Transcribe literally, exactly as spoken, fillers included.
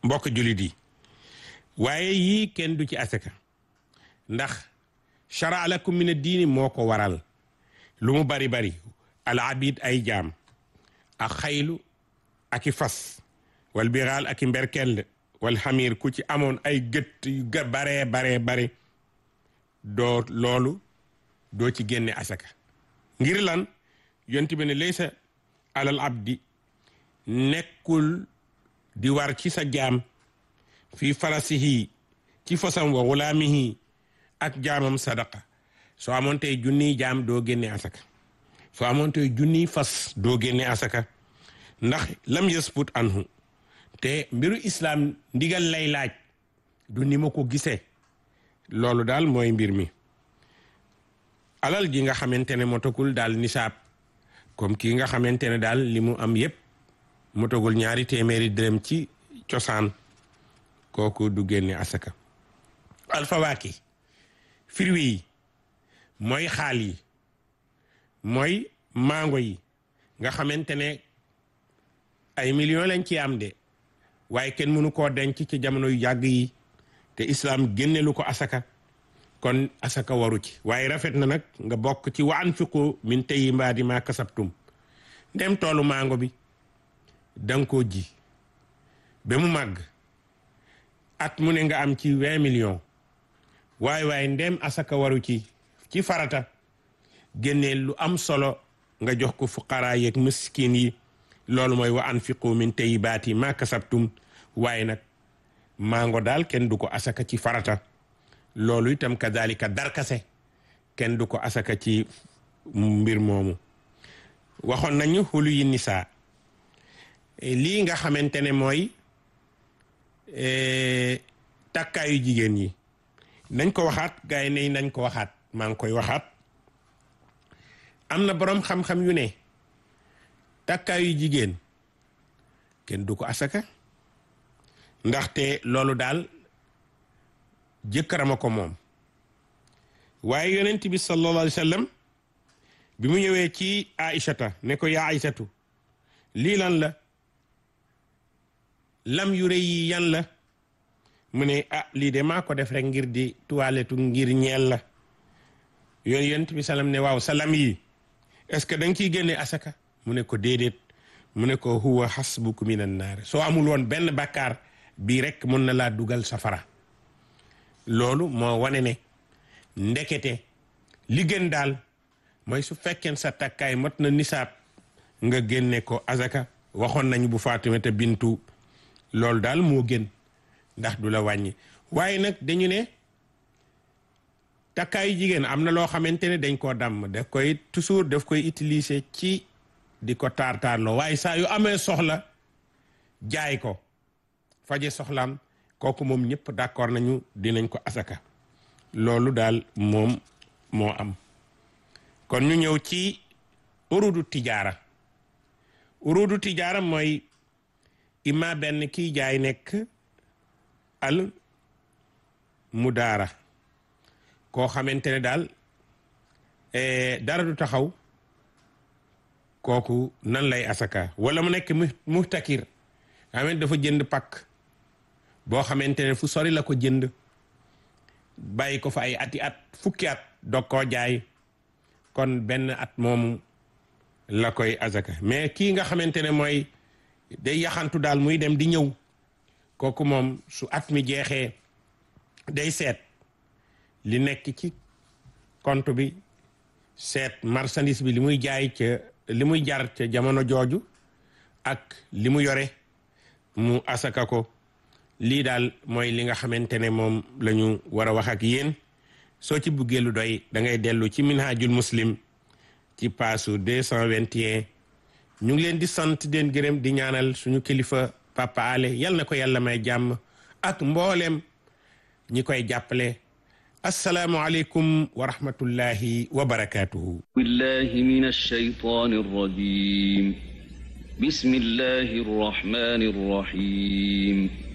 mbokk jullit yi waaye yii kenn du ci asaka ndax shara lakum min ad-diini moo ko waral lu mu bari bari al abid ay jaam ak xaylu ak i fas wal biraal ak i mberkeld wal xamir ku ci amoon ay gët yu baree baree bare doo loolu doo ci génne asaka ngir lan yonent bi ne laysa alal abdi nekkul di war ci sa jaam fii farasihi ci fasam wa gulaamihi ak jaamam sadaqa soo amoon tey junniy jaam doo génne asaka soo amoon tey junniy fas doo génne asaka ndax lam yasput anhu te mbiru islaam ndigal lay laaj du ni ma ko gisee loolu daal mooy mbir mi alal ji nga xamante ne motagul daal nisaab comme kii nga xamante ne daal li mu am yépp motagul ñaari téeméeri dërëm ci cosaan kooku du génne asaka alfawaaki firwi yi mooy xaal yi mooy mango yi nga xamante ne ay millions lañ ci am de waaye kenn mënu koo denc ci jamono yu yàgg yi te islam génnelu ko asaka kon asaka waru ci waaye rafet na nag nga bokk ci wa anfiqu min tayyibaati ma kasabtum ndem toolu mango bi danga koo ji ba mu màgg at mu ne nga am ci vingt millions waaye waaye ndem asaka waru ci ci farata génnee lu am solo nga jox ko fuqara yeeg miskin yi loolu mooy wa anfiqu min tayyibaati ma kasabtum waaye nag mango daal kenn du ko asaka ci farata loolu itam kadalika darkase kenn du ko asaka ci mbir moomu waxoon nañu xulu yi nisaa lii nga xamante ne mooy takkaayu jigéen yi nañ ko waxaat gars yi ne nañ ko waxaat maa ngi koy waxaat am na boroom xam-xam yu ne takkaayu jigéen kenn du ko asaka ndaxte loolu daal jëkkërama ko moom waaye yonent bi sallallahu alayhi wa sallam bi mu ñëwee ci aïchata ne ko yaa aïchatu lii lan la lam yu rëy yi yan la mu ne ah lii de maa ko def rek ngir di toilettu ngir ñeel la yooyu yonent bi sallam ne waaw sa lam yi est-ce que da nga ciy génne asaka mu ne ko déedéet mu ne ko huwa hasbuku minan naar soo amul woon benn bàkkaar bii rek mën na laa dugal safara loolu moo wane ne ndekete li gën daal mooy su fekkeen sa takkaay mot na nisaab nga génne ko azaka waxoon nañu bu Faatimata bintu loolu daal moo gën ndax du la wàññi waaye nag dañu ne takkaayu jigéen am na loo xamante ne dañ koo damm daf koy toujours daf koy utiliser ci di ko taar-taarloo waaye saa yu amee soxla jaay ko faje soxlaam kooku moom ñëpp d'accord nañu dinañ ko asaka loolu daal moom moo am kon ñu ñëw ci urudu tijaara urudu tijaara mooy ima benn kiy jaay nekk al mudaara koo xamante ne daal dara du taxaw kooku nan lay asaka wala mu nekk muhtakir xamante dafa jënd pakk boo xamante ne fu sori la ko jënd bàyyi ko fa ay ati at fukki at dog koo jaay kon benn at moomu la koy asaka mais kii nga xamante ne mooy day yaxantu daal muy dem di ñëw kooku moom su at mi jeexee day seet li nekk ci compte bi seet marchandise bi li muy jaay ca li muy jar ca jamono jooju ak li mu yore mu asaka ko lii daal mooy li nga xamante ne moom la ñu war a wax ak yéen soo ci buggee lu doy da ngay dellu ci minhajul muslim ci paasu deux cent vingt et un ñu ngi leen di sant den gërëm di ñaanal suñu kilifa Papa Ale yal na ko yàlla may jàmm ak mboolem ñi koy jàppale assalaamu aleykum wa rahmatullahi wa barakatuhu billahi min ash-shaytani ar-rajim bismillahi ar-rahmani ar-rahim